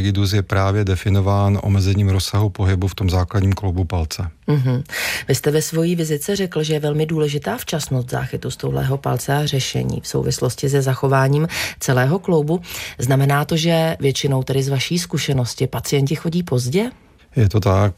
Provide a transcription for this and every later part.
rigidus je právě definován omezením rozsahu pohybu v tom základním kloubu palce. Vy jste ve svojí vizitce řekl, že je velmi důležitá včasnost záchytu stoulého palce a řešení v souvislosti se zachováním celého kloubu. Znamená to, že většinou tedy z vaší zkušenosti pacienti chodí pozdě? Je to tak,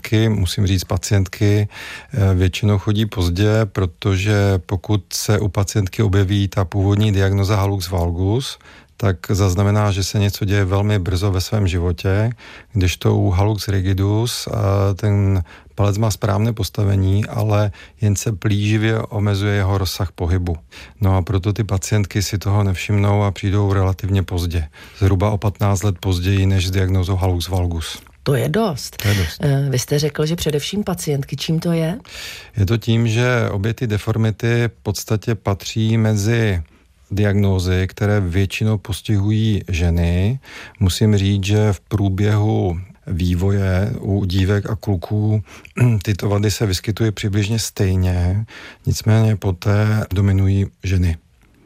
pacientky většinou chodí pozdě, protože pokud se u pacientky objeví ta původní diagnoza hallux valgus, tak zaznamená, že se něco děje velmi brzo ve svém životě, kdežto u hallux rigidus ten palec má správné postavení, ale jen se plíživě omezuje jeho rozsah pohybu. No a proto ty pacientky si toho nevšimnou a přijdou relativně pozdě. Zhruba o 15 let později než s diagnózou hallux valgus. To je dost. Vy jste řekl, že především pacientky. Čím to je? Je to tím, že obě ty deformity v podstatě patří mezi diagnózy, které většinou postihují ženy. Musím říct, že v průběhu vývoje u dívek a kluků tyto vady se vyskytují přibližně stejně, nicméně poté dominují ženy.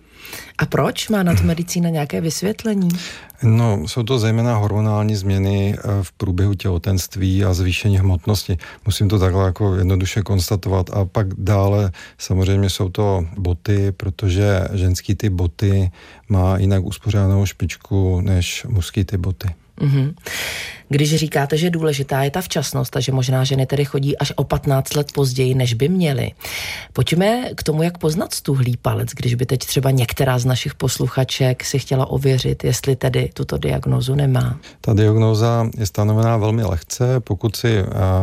A proč? Má na to medicína nějaké vysvětlení? No, jsou to zejména hormonální změny v průběhu těhotenství a zvýšení hmotnosti. Musím to takhle jako jednoduše konstatovat. A pak dále samozřejmě jsou to boty, protože ženský typ boty má jinak uspořádanou špičku než mužský typ boty. Když říkáte, že důležitá je ta včasnost a že možná ženy tedy chodí až o 15 let později, než by měly. Pojďme k tomu, jak poznat stuhlý palec, když by teď třeba některá z našich posluchaček si chtěla ověřit, jestli tedy tuto diagnózu nemá. Ta diagnóza je stanovená velmi lehce, pokud si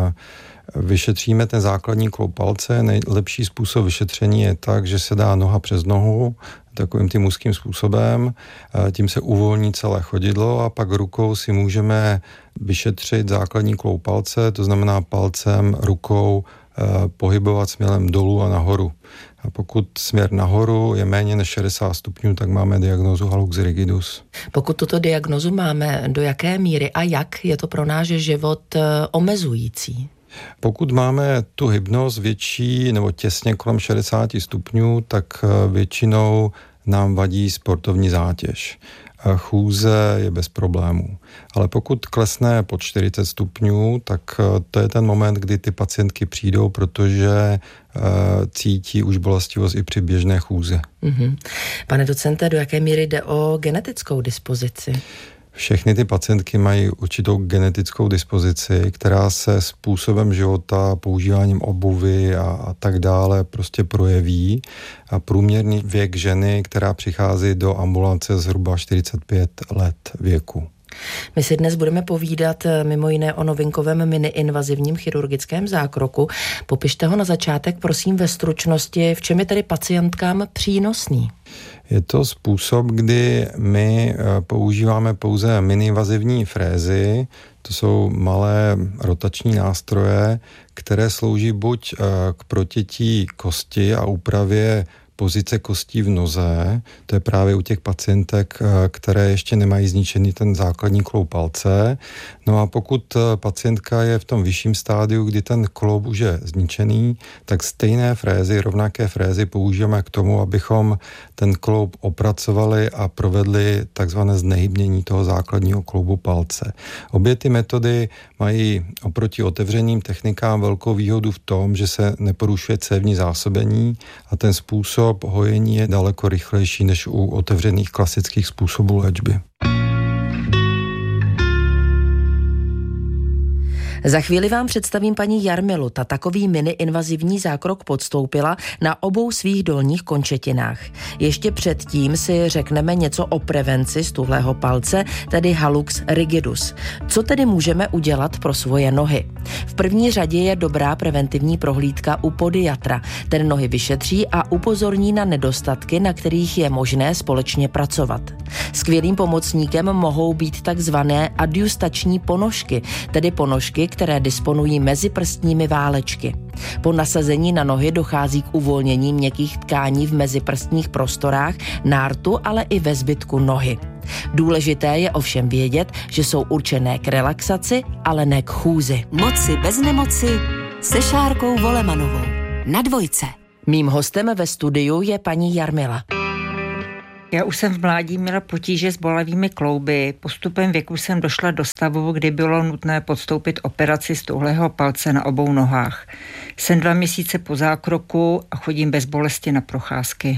vyšetříme ten základní kloub palce. Nejlepší způsob vyšetření je tak, že se dá noha přes nohu, takovým tím úzkým způsobem, tím se uvolní celé chodidlo a pak rukou si můžeme vyšetřit základní kloub palce, to znamená palcem, rukou pohybovat směrem dolů a nahoru. A pokud směr nahoru je méně než 60 stupňů, tak máme diagnózu hallux rigidus. Pokud tuto diagnózu máme, do jaké míry a jak je to pro náš život omezující? Pokud máme tu hybnost větší nebo těsně kolem 60 stupňů, tak většinou nám vadí sportovní zátěž. Chůze je bez problémů. Ale pokud klesne pod 40 stupňů, tak to je ten moment, kdy ty pacientky přijdou, protože cítí už bolestivost i při běžné chůze. Pane docente, do jaké míry jde o genetickou dispozici? Všechny ty pacientky mají určitou genetickou dispozici, která se způsobem života, používáním obuvy a tak dále prostě projeví. A průměrný věk ženy, která přichází do ambulance, zhruba 45 let věku. My si dnes budeme povídat mimo jiné o novinkovém miniinvazivním chirurgickém zákroku. Popište ho na začátek, prosím, ve stručnosti. V čem je tedy pacientkám přínosný? Je to způsob, kdy my používáme pouze miniinvazivní frézy. To jsou malé rotační nástroje, které slouží buď k protětí kosti a úpravě pozice kostí v noze, to je právě u těch pacientek, které ještě nemají zničený ten základní kloub palce. No a pokud pacientka je v tom vyšším stádiu, kdy ten kloub už je zničený, tak stejné frézy, rovnaké frézy používáme k tomu, abychom ten kloub opracovali a provedli takzvané znehybnění toho základního kloubu palce. Obě ty metody mají oproti otevřeným technikám velkou výhodu v tom, že se neporušuje cévní zásobení a ten způsob hojení je daleko rychlejší než u otevřených klasických způsobů léčby. Za chvíli vám představím paní Jarmilu. Ta takový miniinvazivní zákrok podstoupila na obou svých dolních končetinách. Ještě předtím si řekneme něco o prevenci stuhlého palce, tedy hallux rigidus. Co tedy můžeme udělat pro svoje nohy? V první řadě je dobrá preventivní prohlídka u podiatra. Ten nohy vyšetří a upozorní na nedostatky, na kterých je možné společně pracovat. Skvělým pomocníkem mohou být takzvané adjustační ponožky, tedy ponožky, které disponují meziprstními válečky. Po nasazení na nohy dochází k uvolnění měkkých tkání v meziprstních prostorách, nártu, ale i ve zbytku nohy. Důležité je ovšem vědět, že jsou určené k relaxaci, ale ne k chůzi. Moci bez nemoci se Šárkou Volemanovou na Dvojce. Mým hostem ve studiu je paní Jarmila. Já už jsem v mládí měla potíže s bolavými klouby. Postupem věku jsem došla do stavu, kdy bylo nutné podstoupit operaci stuhlého palce na obou nohách. Jsem 2 měsíce po zákroku a chodím bez bolesti na procházky.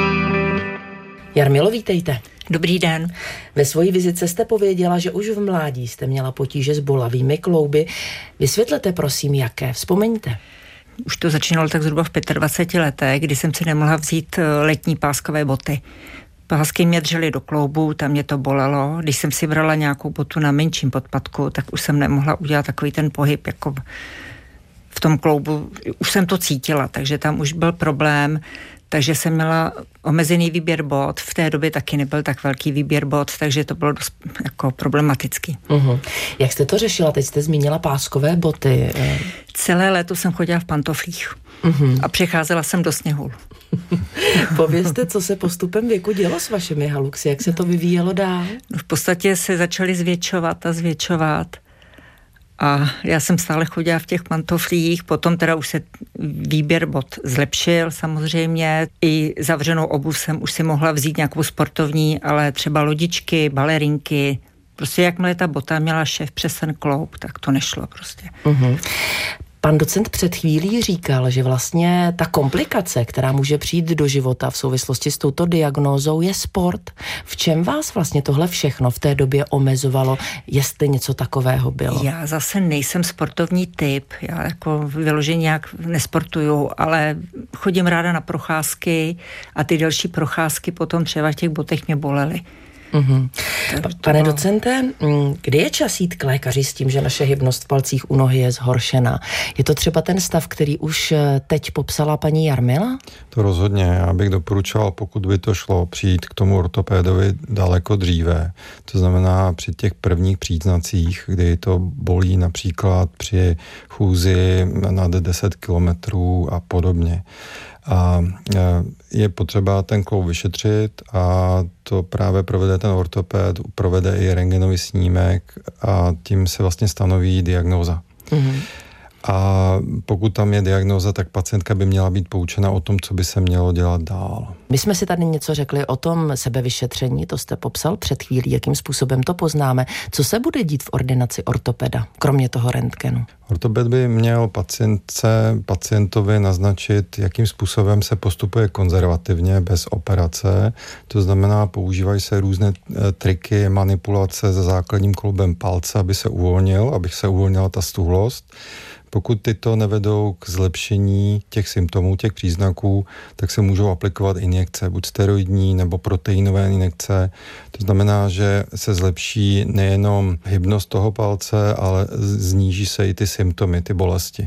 Jarmilo, vítejte. Dobrý den. Ve své vizitce jste pověděla, že už v mládí jste měla potíže s bolavými klouby. Vysvětlete prosím, jaké. Vzpomeňte. Už to začínalo tak zhruba v 25 letech, kdy jsem si nemohla vzít letní páskové boty. Pásky mě dřely do kloubu, tam mě to bolelo. Když jsem si brala nějakou botu na menším podpatku, tak už jsem nemohla udělat takový ten pohyb jako v tom kloubu. Už jsem to cítila, takže tam už byl problém. Takže jsem měla omezený výběr bot. V té době taky nebyl tak velký výběr bot, takže to bylo dost jako problematický. Jak jste to řešila? Teď jste zmínila páskové boty. Celé léto jsem chodila v pantoflích a přecházela jsem do sněhu. Povězte, co se postupem věku dělo s vašimi haluxy, jak se to vyvíjelo dál? V podstatě se začaly zvětšovat. A já jsem stále chodila v těch pantoflích, potom teda už se výběr bot zlepšil samozřejmě. I zavřenou obuv jsem už si mohla vzít nějakou sportovní, ale třeba lodičky, balerinky. Prostě jakmile ta bota měla šéf přes ten kloub, tak to nešlo prostě. Pan docent před chvílí říkal, že vlastně ta komplikace, která může přijít do života v souvislosti s touto diagnózou, je sport. V čem vás vlastně tohle všechno v té době omezovalo, jestli něco takového bylo? Já zase nejsem sportovní typ, já jako vyloženě nějak nesportuju, ale chodím ráda na procházky a ty další procházky potom třeba v těch botech mě bolely. Pane docente, kdy je čas jít k lékaři s tím, že naše hybnost v palcích u nohy je zhoršená? Je to třeba ten stav, který už teď popsala paní Jarmila? To rozhodně. Já bych doporučoval, pokud by to šlo, přijít k tomu ortopédovi daleko dříve. To znamená při těch prvních příznacích, kdy to bolí například při chůzi nad 10 kilometrů a podobně. A je potřeba ten kloub vyšetřit a to právě provede ten ortoped, provede i rentgenový snímek a tím se vlastně stanoví diagnóza. A pokud tam je diagnóza, tak pacientka by měla být poučena o tom, co by se mělo dělat dál. My jsme si tady něco řekli o tom sebevyšetření, to jste popsal před chvílí, jakým způsobem to poznáme. Co se bude dít v ordinaci ortopeda, kromě toho rentgenu? Ortoped by měl pacientovi naznačit, jakým způsobem se postupuje konzervativně, bez operace. To znamená, používají se různé triky, manipulace se základním kloubem palce, aby se uvolnila ta stuhlost. Pokud tyto nevedou k zlepšení těch symptomů, těch příznaků, tak se můžou aplikovat injekce, buď steroidní nebo proteinové injekce. To znamená, že se zlepší nejenom hybnost toho palce, ale zníží se i ty symptomy, ty bolesti.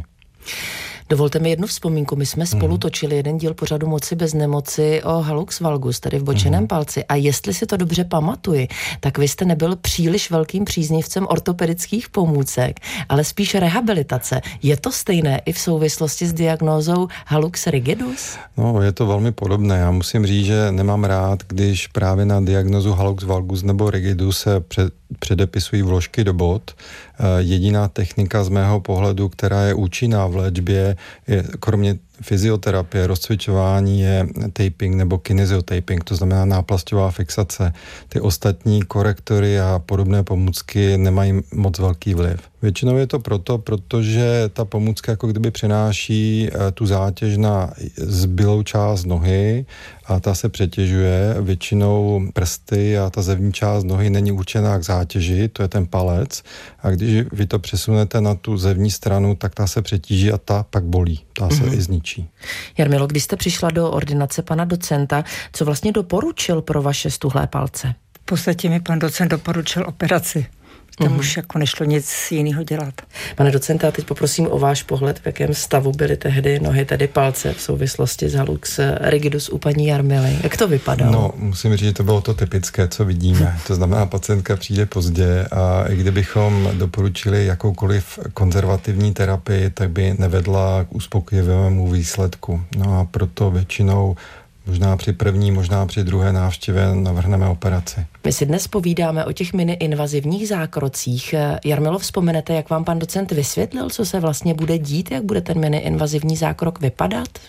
Dovolte mi jednu vzpomínku. My jsme spolu točili jeden díl pořadu Moci bez nemoci o hallux valgus, tedy v bočeném palci. A jestli si to dobře pamatuji, tak vy jste nebyl příliš velkým příznivcem ortopedických pomůcek, ale spíš rehabilitace. Je to stejné i v souvislosti s diagnózou hallux rigidus? No, je to velmi podobné. Já musím říct, že nemám rád, když právě na diagnózu hallux valgus nebo rigidus se předepisují vložky do bot. Jediná technika z mého pohledu, která je účinná v léčbě, je kromě fyzioterapie, rozcvičování, je taping nebo kinesiotaping, to znamená náplastová fixace. Ty ostatní korektory a podobné pomůcky nemají moc velký vliv. Většinou je to protože ta pomůcka jako kdyby přenáší tu zátěž na zbylou část nohy a ta se přetěžuje. Většinou prsty a ta zevní část nohy není určená k zátěži, to je ten palec. A když vy to přesunete na tu zevní stranu, tak ta se přetíží a ta pak bolí. Ta se i zničí. Jarmilo, když jste přišla do ordinace pana docenta, co vlastně doporučil pro vaše stuhlé palce? V podstatě mi pan docent doporučil operaci. Tam už jako nešlo nic jiného dělat. Pane docente, já teď poprosím o váš pohled, v jakém stavu byly tehdy nohy, tedy palce v souvislosti s hallux rigidus u paní Jarmily. Jak to vypadalo? No, musím říct, že to bylo to typické, co vidíme. To znamená, pacientka přijde pozdě a i kdybychom doporučili jakoukoliv konzervativní terapii, tak by nevedla k uspokojivému výsledku. No a proto většinou možná při první, možná při druhé návštěvě navrhneme operaci. My si dnes povídáme o těch mini-invazivních zákrocích. Jarmilo, vzpomenete, jak vám pan docent vysvětlil, co se vlastně bude dít, jak bude ten mini-invazivní zákrok vypadat?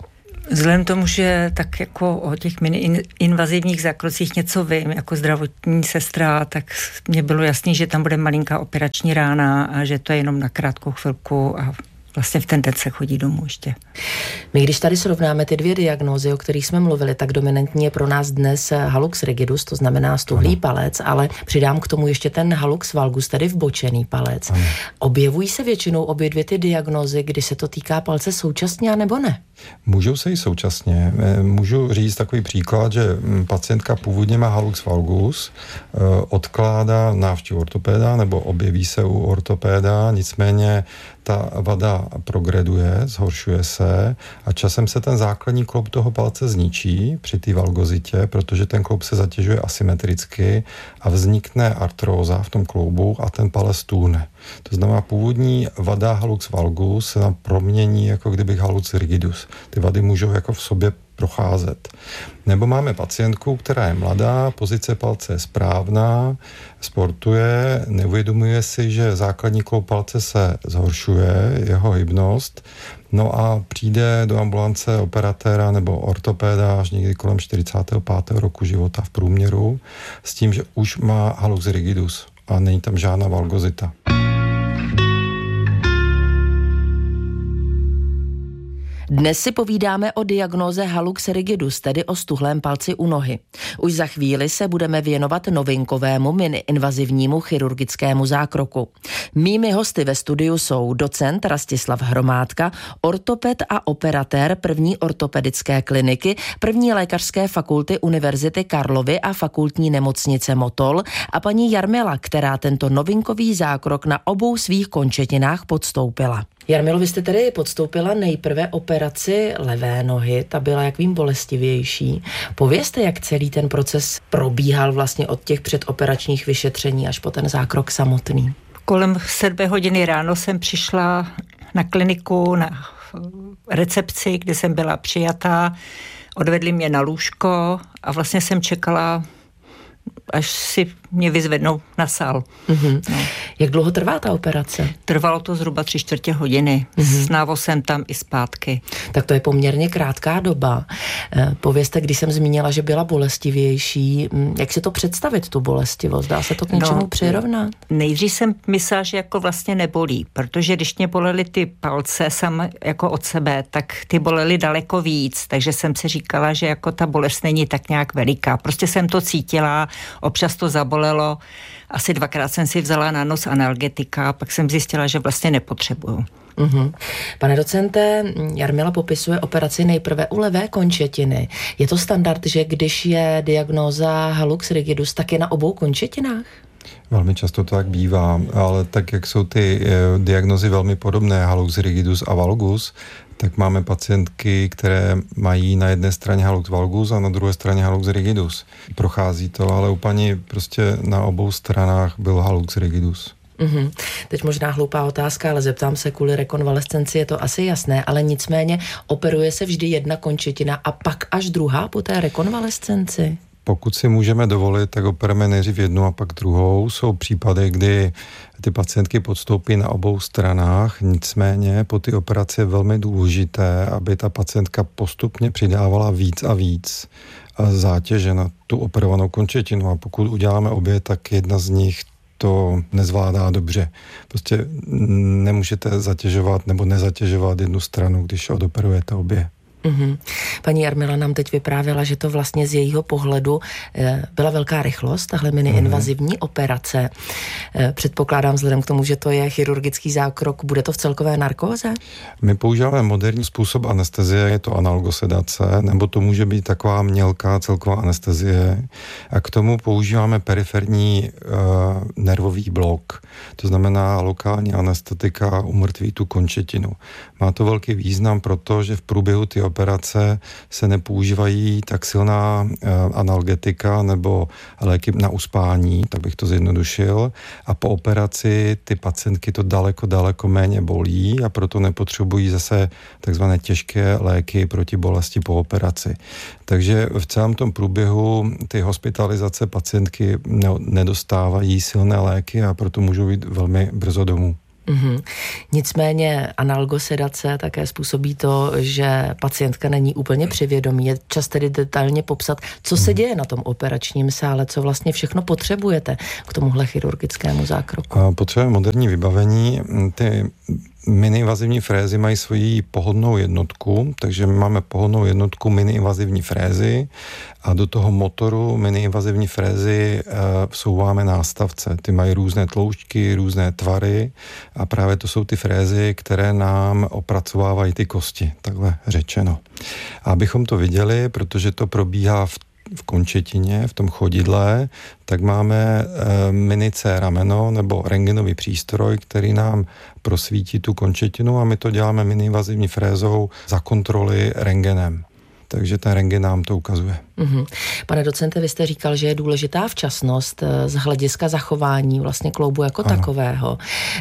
Vzhledem tomu, že tak jako o těch mini-invazivních zákrocích něco vím, jako zdravotní sestra, tak mně bylo jasný, že tam bude malinká operační rána a že to je jenom na krátkou chvilku a vlastně v ten den se chodí domů ještě. My když tady srovnáme ty dvě diagnózy, o kterých jsme mluvili, tak dominantní je pro nás dnes hallux rigidus, to znamená stuhlý palec, ale přidám k tomu ještě ten hallux valgus, tedy vbočený palec. Objevují se většinou obě dvě ty diagnózy, kdy se to týká palce současně, nebo ne? Můžou se i současně. Můžu říct takový příklad, že pacientka původně má hallux valgus, odkládá návštěvu ortopéda nebo objeví se u ortopéda, nicméně ta vada progreduje, zhoršuje se a časem se ten základní kloub toho palce zničí při té valgozitě, protože ten kloub se zatěžuje asymetricky a vznikne artróza v tom kloubu a ten palec tuhne. To znamená, původní vada hallux valgus se nám promění jako kdyby hallux rigidus. Ty vady můžou jako v sobě procházet. Nebo máme pacientku, která je mladá, pozice palce je správná, sportuje, neuvědomuje si, že základní kloub palce se zhoršuje, jeho hybnost, no a přijde do ambulance operatéra nebo ortopéda až někdy kolem 45. roku života v průměru s tím, že už má hallux rigidus a není tam žádná valgozita. Dnes si povídáme o diagnóze hallux rigidus, tedy o stuhlém palci u nohy. Už za chvíli se budeme věnovat novinkovému mini-invazivnímu chirurgickému zákroku. Mými hosty ve studiu jsou docent Rastislav Hromádka, ortoped a operatér první ortopedické kliniky, první lékařské fakulty Univerzity Karlovy a fakultní nemocnice Motol a paní Jarmila, která tento novinkový zákrok na obou svých končetinách podstoupila. Jarmilo, vy jste tedy podstoupila nejprve operaci levé nohy, ta byla jakým bolestivější. Povězte, jak celý ten proces probíhal vlastně od těch předoperačních vyšetření až po ten zákrok samotný. Kolem 7 hodiny ráno jsem přišla na kliniku, na recepci, kde jsem byla přijatá, odvedli mě na lůžko a vlastně jsem čekala, až si mě vyzvednou na sál. Mm-hmm. No. Jak dlouho trvá ta operace? Trvalo to zhruba 3/4 hodiny. S návozem tam i zpátky. Tak to je poměrně krátká doba. Povězte, když jsem zmínila, že byla bolestivější, jak si to představit, tu bolestivost? Dá se to k něčemu přirovnat? Nejdřív jsem myslela, že jako vlastně nebolí, protože když mě bolely ty palce sam jako od sebe, tak ty bolely daleko víc, takže jsem si říkala, že jako ta bolest není tak nějak veliká. Prostě jsem to cítila, občas to zabolelo, asi 2krát jsem si vzala na nos analgetika, pak jsem zjistila, že vlastně nepotřebuju. Uhum. Pane docente, Jarmila popisuje operaci nejprve u levé končetiny. Je to standard, že když je diagnóza hallux rigidus, tak je na obou končetinách? Velmi často to tak bývá, ale tak, jak jsou ty diagnózy velmi podobné, hallux rigidus a valgus, tak máme pacientky, které mají na jedné straně hallux valgus a na druhé straně hallux rigidus. Prochází to, ale u paní prostě na obou stranách byl hallux rigidus. Uhum. Teď možná hloupá otázka, ale zeptám se, kvůli rekonvalescenci je to asi jasné, ale nicméně operuje se vždy jedna končetina a pak až druhá po té rekonvalescenci? Pokud si můžeme dovolit, tak operujeme nejdřív jednu a pak druhou. Jsou případy, kdy ty pacientky podstoupí na obou stranách, nicméně po ty operaci je velmi důležité, aby ta pacientka postupně přidávala víc a víc zátěže na tu operovanou končetinu a pokud uděláme obě, tak jedna z nich to nezvládá dobře. Prostě nemůžete zatěžovat nebo nezatěžovat jednu stranu, když odoperujete obě. Uhum. Paní Jarmila nám teď vyprávěla, že to vlastně z jejího pohledu byla velká rychlost, tahle mini-invazivní operace. Předpokládám vzhledem k tomu, že to je chirurgický zákrok, bude to v celkové narkóze? My používáme moderní způsob anestezie, je to analgosedace, nebo to může být taková mělká celková anestezie. A k tomu používáme periferní nervový blok, to znamená lokální anestetika umrtví tu končetinu. Má to velký význam, protože v průběhu ty operace se nepoužívají tak silná analgetika nebo léky na uspání, tak bych to zjednodušil. A po operaci ty pacientky to daleko méně bolí a proto nepotřebují zase takzvané těžké léky proti bolesti po operaci. Takže v celém tom průběhu ty hospitalizace pacientky nedostávají silné léky a proto můžou jít velmi brzo domů. Nicméně analgosedace také způsobí to, že pacientka není úplně při vědomí. Je čas tedy detailně popsat, co se děje na tom operačním sále, co vlastně všechno potřebujete k tomuhle chirurgickému zákroku. Potřebujeme moderní vybavení. Ty miniinvazivní frézy mají svoji pohodnou jednotku, takže my máme pohodnou jednotku miniinvazivní frézy a do toho motoru miniinvazivní frézy vsouváme nástavce. Ty mají různé tloušťky, různé tvary a právě to jsou ty frézy, které nám opracovávají ty kosti, takhle řečeno. A abychom to viděli, protože to probíhá v končetině, v tom chodidle, tak máme minice rameno nebo rentgenový přístroj, který nám prosvítí tu končetinu a my to děláme miniinvazivní frézou za kontroly rentgenem. Takže ten rentgen nám to ukazuje. Pane docente, vy jste říkal, že je důležitá včasnost z hlediska zachování vlastně kloubu jako takového.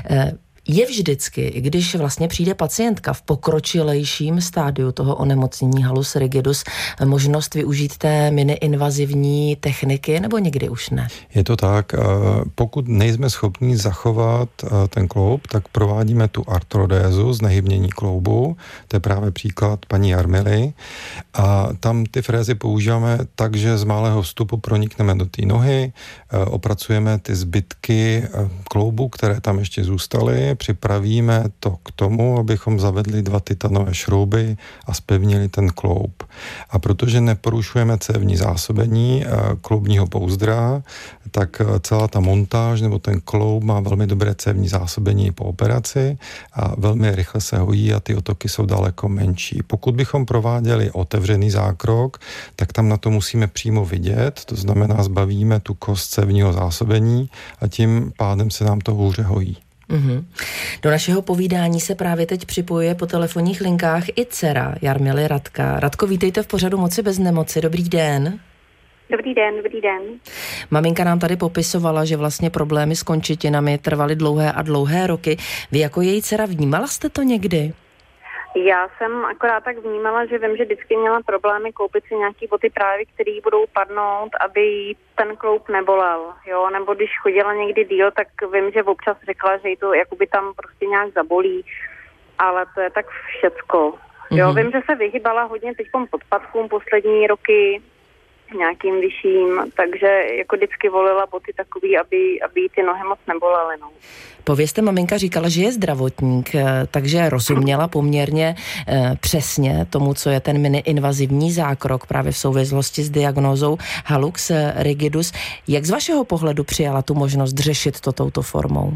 Je vždycky, i když vlastně přijde pacientka v pokročilejším stádiu toho onemocnění halus rigidus, možnost využít té miniinvazivní techniky, nebo někdy už ne? Je to tak. Pokud nejsme schopni zachovat ten kloub, tak provádíme tu artrodézu, znehybnění kloubu. To je právě příklad paní Jarmily. A tam ty frézy používáme tak, že z malého vstupu pronikneme do té nohy, opracujeme ty zbytky kloubu, které tam ještě zůstaly, připravíme to k tomu, abychom zavedli 2 titanové šrouby a zpevnili ten kloub. A protože neporušujeme cévní zásobení kloubního pouzdra, tak celá ta montáž nebo ten kloub má velmi dobré cévní zásobení po operaci a velmi rychle se hojí a ty otoky jsou daleko menší. Pokud bychom prováděli otevřený zákrok, tak tam na to musíme přímo vidět, to znamená zbavíme tu kost cévního zásobení a tím pádem se nám to hůře hojí. Do našeho povídání se právě teď připojuje po telefonních linkách i dcera Jarmily Radka. Radko, vítejte v pořadu Moci bez nemoci. Dobrý den. Dobrý den, dobrý den. Maminka nám tady popisovala, že vlastně problémy s končetinami trvaly dlouhé a dlouhé roky. Vy jako její dcera vnímala jste to někdy? Já jsem akorát tak vnímala, že vím, že vždycky měla problémy koupit si nějaký boty právě, které budou padnout, aby jí ten kloub nebolel, jo, nebo když chodila někdy díl, tak vím, že občas řekla, že jí to jakoby tam prostě nějak zabolí, ale to je tak všecko. Jo, vím, že se vyhybala hodně teďkom podpadkům poslední roky, nějakým vyšším, takže jako vždycky volila boty takový, aby jí ty nohy moc nebolely, no. Povězte, maminka říkala, že je zdravotník, takže rozuměla poměrně přesně tomu, co je ten miniinvazivní zákrok právě v souvislosti s diagnózou hallux rigidus. Jak z vašeho pohledu přijala tu možnost řešit to touto formou?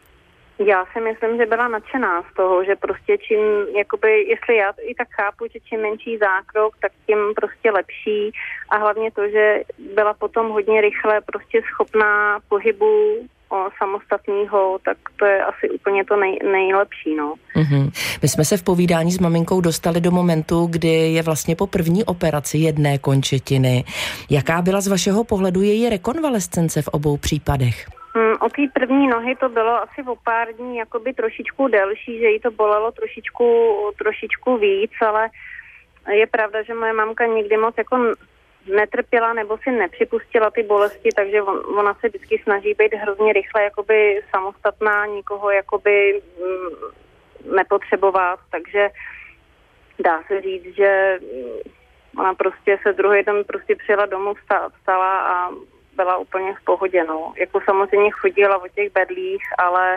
Já si myslím, že byla nadšená z toho, že prostě čím, jakoby, jestli já i tak chápu, že čím menší zákrok, tak tím prostě lepší a hlavně to, že byla potom hodně rychle prostě schopná pohybu samostatného, tak to je asi úplně to nejlepší, no. My jsme se v povídání s maminkou dostali do momentu, kdy je vlastně po první operaci jedné končetiny. Jaká byla z vašeho pohledu její rekonvalescence v obou případech? O té první nohy to bylo asi o pár dní jakoby trošičku delší, že jí to bolelo trošičku víc, ale je pravda, že moje mamka nikdy moc jako netrpěla nebo si nepřipustila ty bolesti, takže ona se vždycky snaží být hrozně rychle jakoby samostatná, nikoho jakoby nepotřebovat, takže dá se říct, že ona prostě se druhý den prostě přijela domů, vstala a byla úplně v pohodě, no. Jako samozřejmě chodila o těch bedlích, ale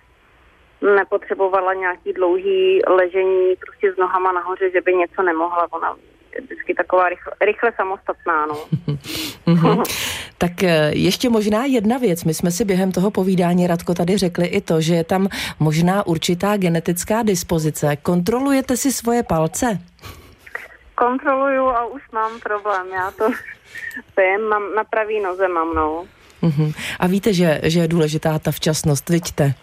nepotřebovala nějaký dlouhý ležení prostě s nohama nahoře, že by něco nemohla. Ona je vždycky taková rychle samostatná, no. Tak ještě možná jedna věc. My jsme si během toho povídání, Radko, tady řekli i to, že je tam možná určitá genetická dispozice. Kontrolujete si svoje palce? Kontroluju a už mám problém. Já to mám na pravý noze, no. A víte, že je důležitá ta včasnost, vidíte?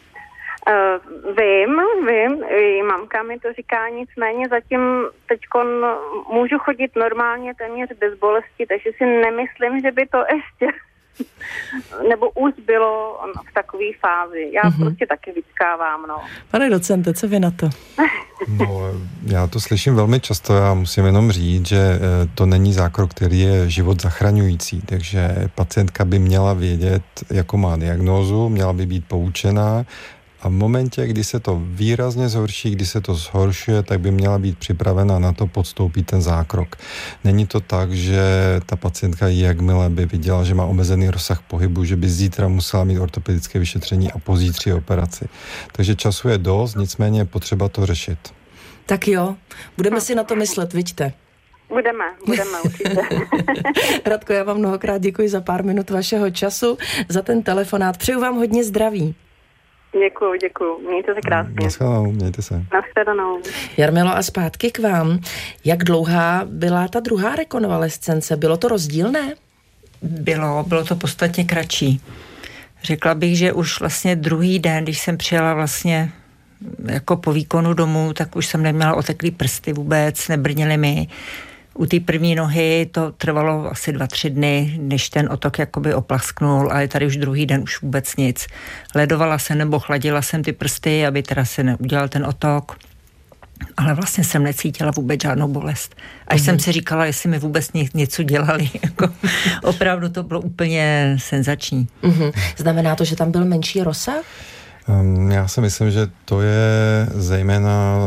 Vím, mamka mi to říká, nicméně zatím teďkon můžu chodit normálně téměř bez bolesti, takže si nemyslím, že by to ještě nebo už bylo v takové fázi. Já prostě taky vyčkávám, no. Pane docente, co vy na to? No, já to slyším velmi často, já musím jenom říct, že to není zákrok, který je život zachraňující, takže pacientka by měla vědět, jakou má diagnózu, měla by být poučená, A v momentě, kdy se to výrazně zhorší, kdy se to zhoršuje, tak by měla být připravena na to podstoupit ten zákrok. Není to tak, že ta pacientka, jakmile by viděla, že má omezený rozsah pohybu, že by zítra musela mít ortopedické vyšetření a pozítří operaci. Takže času je dost, nicméně je potřeba to řešit. Tak jo, budeme si na to myslet, vidíte. Budeme určitě. Radko, já vám mnohokrát děkuji za pár minut vašeho času, za ten telefonát. Přeju vám hodně zdraví. Děkuju. Mějte se krásně. Naschledanou, mějte se. Naschledanou. Jarmilo, a zpátky k vám. Jak dlouhá byla ta druhá rekonvalescence? Bylo to rozdílné? Bylo to podstatně kratší. Řekla bych, že už vlastně druhý den, když jsem přijela vlastně jako po výkonu domů, tak už jsem neměla oteklý prsty vůbec, nebrněly mi. U té první nohy to trvalo asi 2-3 dny, než ten otok jakoby oplasknul, ale tady už druhý den už vůbec nic. Ledovala jsem nebo chladila jsem ty prsty, aby teda se neudělal ten otok, ale vlastně jsem necítila vůbec žádnou bolest. Až jsem si říkala, jestli mi vůbec něco dělali. Jako, opravdu to bylo úplně senzační. Znamená to, že tam byl menší rozsah? Já si myslím, že to je zejména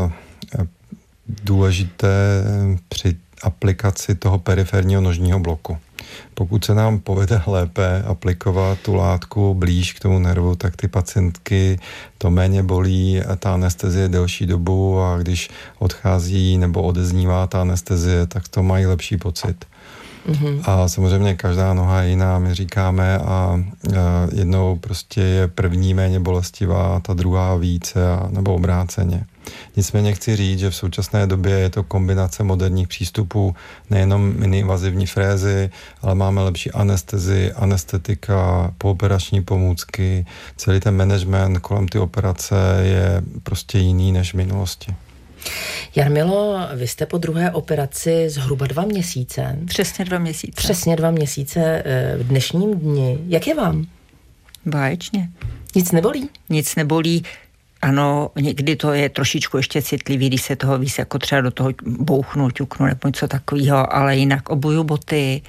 důležité při aplikaci toho periferního nožního bloku. Pokud se nám povede lépe aplikovat tu látku blíž k tomu nervu, tak ty pacientky to méně bolí, ta anestezie delší dobu a když odchází nebo odeznívá ta anestezie, tak to mají lepší pocit. A samozřejmě každá noha je jiná, my říkáme, a jednou prostě je první méně bolestivá, ta druhá více, nebo obráceně. Nicméně chci říct, že v současné době je to kombinace moderních přístupů, nejenom miniinvazivní frézy, ale máme lepší anestezi, anestetika, pooperační pomůcky, celý ten management kolem ty operace je prostě jiný než v minulosti. Jarmilo, vy jste po druhé operaci zhruba 2 měsíce. Přesně 2 měsíce. Přesně 2 měsíce v dnešním dni. Jak je vám? Báječně. Nic nebolí? Nic nebolí. Ano, někdy to je trošičku ještě citlivý, když se toho víc jako třeba do toho bouchnu, ťuknu nebo něco takového, ale jinak obuju boty,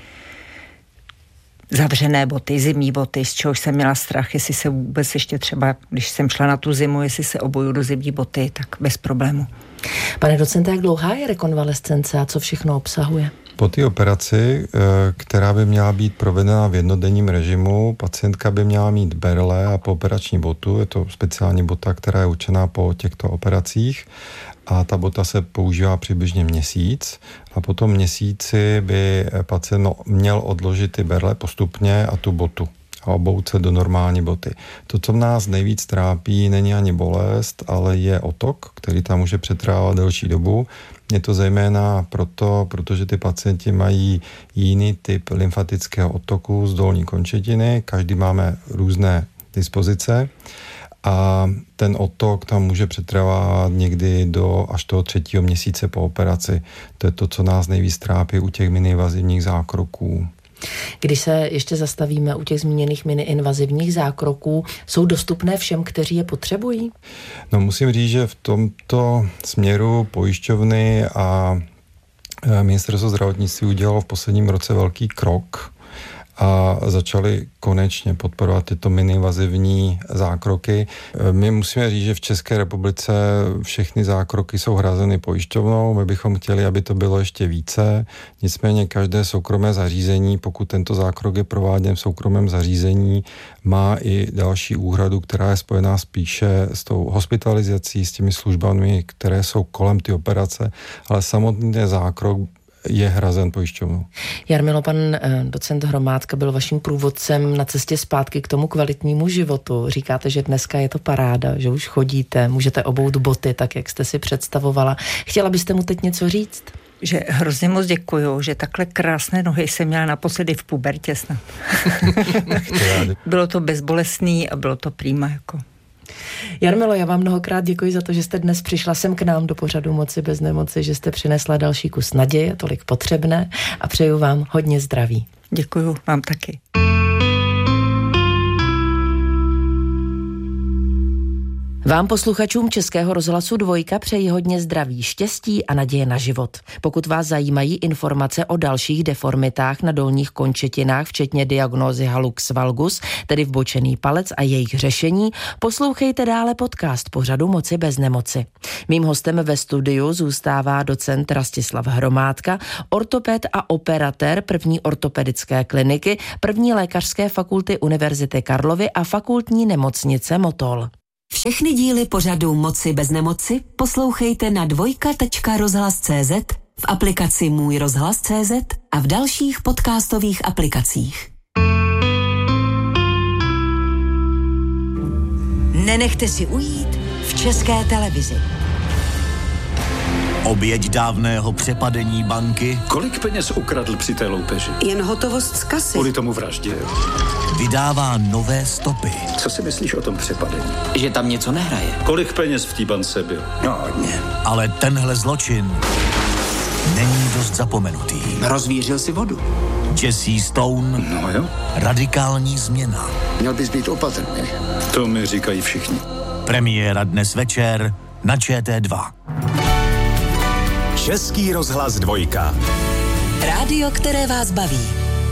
zavřené boty, zimní boty, z čehož jsem měla strach, jestli se vůbec ještě třeba, když jsem šla na tu zimu, jestli se obuju do zimní boty, tak bez problému. Pane docente, jak dlouhá je rekonvalescence a co všechno obsahuje? Po té operaci, která by měla být provedena v jednodenním režimu, pacientka by měla mít berle a pooperační botu, je to speciální bota, která je určená po těchto operacích a ta bota se používá přibližně měsíc a po tom měsíci by pacient měl odložit ty berle postupně a tu botu a obout se do normální boty. To, co nás nejvíc trápí, není ani bolest, ale je otok, který tam může přetrvávat delší dobu. Je to zejména protože ty pacienti mají jiný typ lymfatického otoku z dolní končetiny, každý máme různé dispozice a ten otok tam může přetrvávat někdy až toho 3. měsíce po operaci. To je to, co nás nejvíc trápí u těch miniinvazivních zákroků. Když se ještě zastavíme u těch zmíněných miniinvazivních zákroků, jsou dostupné všem, kteří je potřebují? No, musím říct, že v tomto směru pojišťovny a ministerstvo zdravotnictví udělalo v posledním roce velký krok a začali konečně podporovat tyto miniinvazivní zákroky. My musíme říct, že v České republice všechny zákroky jsou hrazeny pojišťovnou, my bychom chtěli, aby to bylo ještě více, nicméně každé soukromé zařízení, pokud tento zákrok je prováděn v soukromém zařízení, má i další úhradu, která je spojená spíše s tou hospitalizací, s těmi službami, které jsou kolem ty operace, ale samotný zákrok je hrazen pojišťovnou. Jarmilo, pan docent Hromádka byl vaším průvodcem na cestě zpátky k tomu kvalitnímu životu. Říkáte, že dneska je to paráda, že už chodíte, můžete obout boty, tak jak jste si představovala. Chtěla byste mu teď něco říct? Že hrozně moc děkuju, že takhle krásné nohy jsem měla naposledy v pubertě snad. Bylo to bezbolestný a bylo to prima jako. Jarmilo, já vám mnohokrát děkuji za to, že jste dnes přišla sem k nám do pořadu Moci bez nemoci, že jste přinesla další kus naděje, tolik potřebné a přeju vám hodně zdraví. Děkuju, vám taky. Vám posluchačům Českého rozhlasu Dvojka přeji hodně zdraví, štěstí a naděje na život. Pokud vás zajímají informace o dalších deformitách na dolních končetinách, včetně diagnózy hallux valgus, tedy vbočený palec a jejich řešení, poslouchejte dále podcast pořadu Moci bez nemoci. Mým hostem ve studiu zůstává docent Rastislav Hromádka, ortoped a operatér první ortopedické kliniky, první lékařské fakulty Univerzity Karlovy a fakultní nemocnice Motol. Všechny díly pořadu Moci bez nemoci poslouchejte na dvojka.rozhlas.cz, v aplikaci Můj rozhlas.cz a v dalších podcastových aplikacích. Nenechte si ujít v České televizi. Oběť dávného přepadení banky. Kolik peněz ukradl při té loupeži? Jen hotovost z kasy. Kvůli tomu vraždil. Vydává nové stopy. Co si myslíš o tom přepadení? Že tam něco nehraje. Kolik peněz v té bance bylo? No, hodně. Ale tenhle zločin není dost zapomenutý. Rozvířil si vodu. Jesse Stone. No jo. Radikální změna. Měl bys být opatrný. To mi říkají všichni. Premiéra dnes večer na ČT2. Český rozhlas Dvojka. Rádio, které vás baví.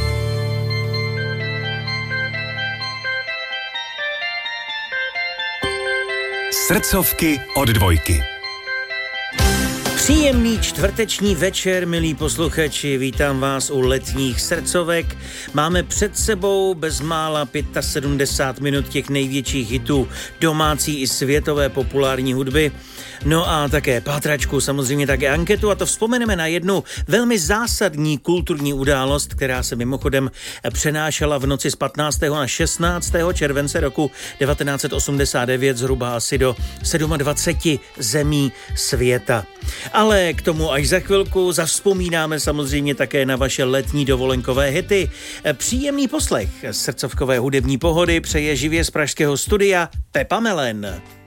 Srdcovky od Dvojky. Příjemný čtvrteční večer, milí posluchači, vítám vás u letních srdcovek. Máme před sebou bezmála 75 minut těch největších hitů domácí i světové populární hudby. No a také pátračku, samozřejmě také anketu, a to vzpomeneme na jednu velmi zásadní kulturní událost, která se mimochodem přenášela v noci z 15. na 16. července roku 1989 zhruba asi do 27 zemí světa. Ale k tomu až za chvilku. Zavzpomínáme samozřejmě také na vaše letní dovolenkové hity. Příjemný poslech srdcovkové hudební pohody přeje živě z pražského studia Pepa Melen.